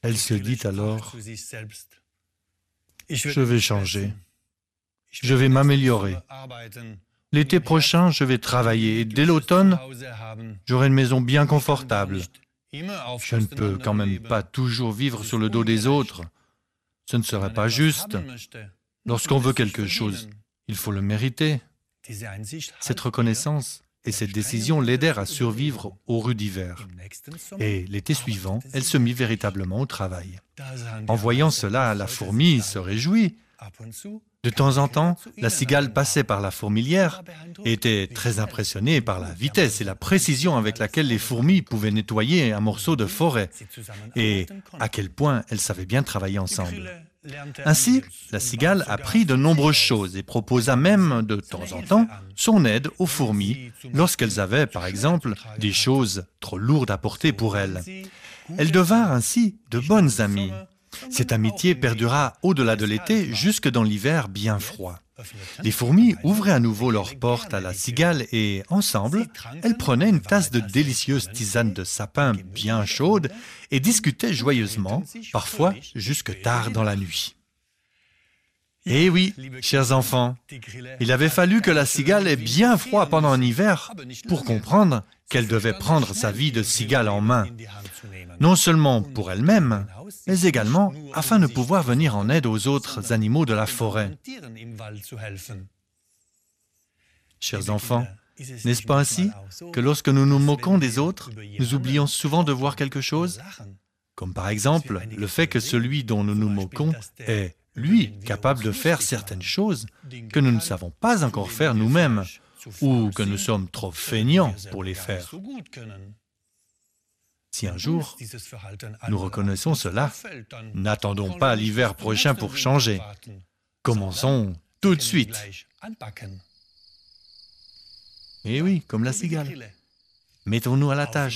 Elle se dit alors, je vais changer, je vais m'améliorer. L'été prochain, je vais travailler et dès l'automne, j'aurai une maison bien confortable. Je ne peux quand même pas toujours vivre sur le dos des autres. Ce ne serait pas juste. Lorsqu'on veut quelque chose, il faut le mériter. Cette reconnaissance et cette décision l'aidèrent à survivre aux rudes hivers. Et l'été suivant, elle se mit véritablement au travail. En voyant cela, la fourmi se réjouit. De temps en temps, la cigale passait par la fourmilière et était très impressionnée par la vitesse et la précision avec laquelle les fourmis pouvaient nettoyer un morceau de forêt et à quel point elles savaient bien travailler ensemble. Ainsi, la cigale apprit de nombreuses choses et proposa même de temps en temps son aide aux fourmis lorsqu'elles avaient, par exemple, des choses trop lourdes à porter pour elles. Elles devinrent ainsi de bonnes amies. Cette amitié perdura au-delà de l'été jusque dans l'hiver bien froid. Les fourmis ouvraient à nouveau leurs portes à la cigale et, ensemble, elles prenaient une tasse de délicieuse tisane de sapin bien chaude et discutaient joyeusement, parfois jusque tard dans la nuit. Eh oui, chers enfants, il avait fallu que la cigale ait bien froid pendant un hiver pour comprendre qu'elle devait prendre sa vie de cigale en main, non seulement pour elle-même, mais également afin de pouvoir venir en aide aux autres animaux de la forêt. Chers enfants, n'est-ce pas ainsi que lorsque nous nous moquons des autres, nous oublions souvent de voir quelque chose? Comme par exemple le fait que celui dont nous nous moquons est, lui, capable de faire certaines choses que nous ne savons pas encore faire nous-mêmes ou que nous sommes trop feignants pour les faire. Si un jour, nous reconnaissons cela, n'attendons pas l'hiver prochain pour changer. Commençons tout de suite. Et oui, comme la cigale. Mettons-nous à la tâche.